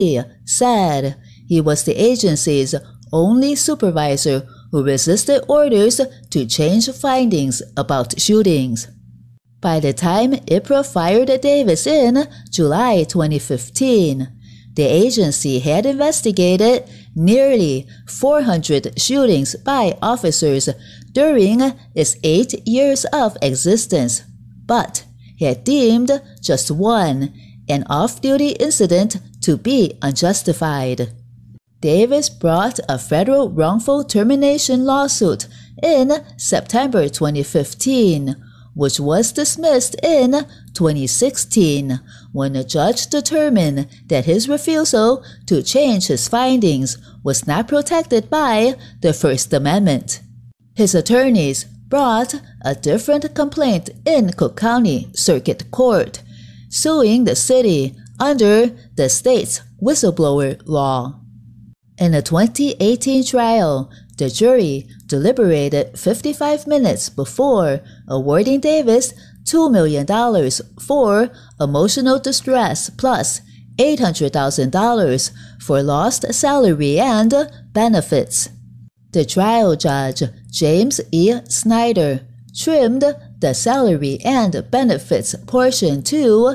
said he was the agency's only supervisor who resisted orders to change findings about shootings. By the time IPRA fired Davis in July 2015, the agency had investigated nearly 400 shootings by officers during its 8 years of existence, but had deemed just one, an off-duty incident, to be unjustified. Davis brought a federal wrongful termination lawsuit in September 2015, which was dismissed in 2016 when a judge determined that his refusal to change his findings was not protected by the First Amendment. His attorneys brought a different complaint in Cook County Circuit Court, suing the city under the state's whistleblower law. In a 2018 trial, the jury deliberated 55 minutes before awarding Davis $2 million for emotional distress plus $800,000 for lost salary and benefits. The trial judge, James E. Snyder, trimmed the salary and benefits portion to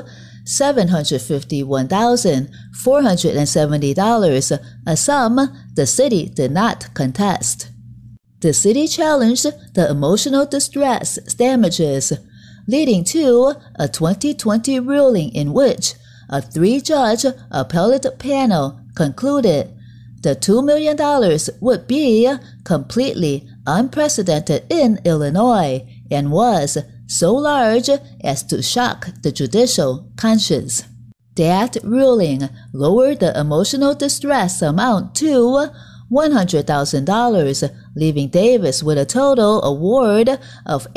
$751,470, a sum the city did not contest. The city challenged the emotional distress damages, leading to a 2020 ruling in which a 3-judge appellate panel concluded the $2 million would be completely unprecedented in Illinois and was so large as to shock the judicial conscience. That ruling lowered the emotional distress amount to $100,000, leaving Davis with a total award of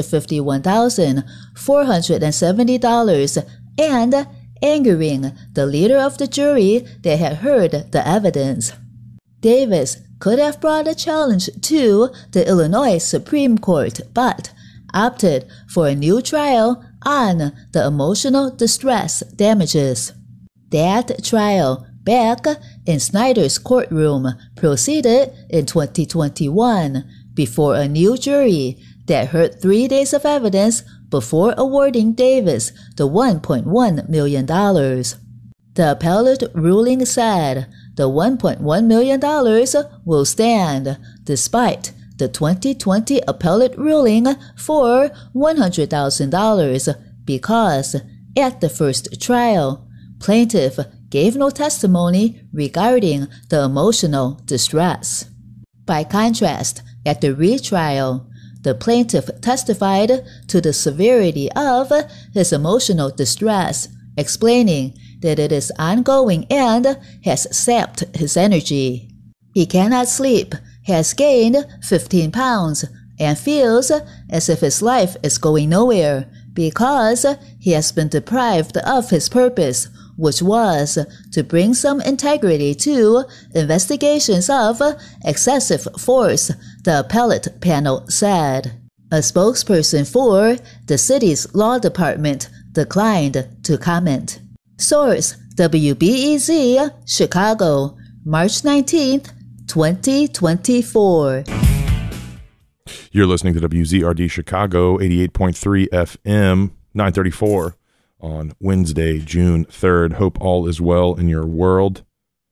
$851,470 and angering the leader of the jury that had heard the evidence. Davis could have brought a challenge to the Illinois Supreme Court, but opted for a new trial on the emotional distress damages. That trial, back in Snyder's courtroom, proceeded in 2021 before a new jury that heard 3 days of evidence before awarding Davis the $1.1 million. The appellate ruling said the $1.1 million will stand despite the 2020 appellate ruling for $100,000 because at the first trial, plaintiff gave no testimony regarding the emotional distress. By contrast, at the retrial, the plaintiff testified to the severity of his emotional distress, explaining that it is ongoing and has sapped his energy. He cannot sleep, has gained 15 pounds, and feels as if his life is going nowhere because he has been deprived of his purpose, which was to bring some integrity to investigations of excessive force, the appellate panel said. A spokesperson for the city's law department declined to comment. Source: WBEZ, Chicago, March 19th, 2024. You're listening to WZRD Chicago, 88.3 FM, 934 on Wednesday, June 3rd. Hope all is well in your world.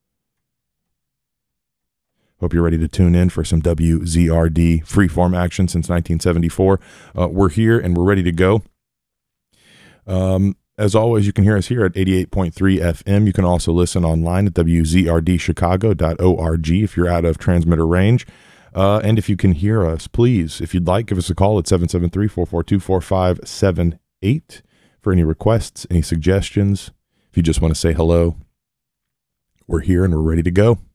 Hope you're ready to tune in for some WZRD freeform action since 1974. We're here and we're ready to go. As always, you can hear us here at 88.3 FM. You can also listen online at wzrdchicago.org if you're out of transmitter range. And if you can hear us, please, if you'd like, give us a call at 773-442-4578 for any requests, any suggestions. If you just want to say hello, we're here and we're ready to go.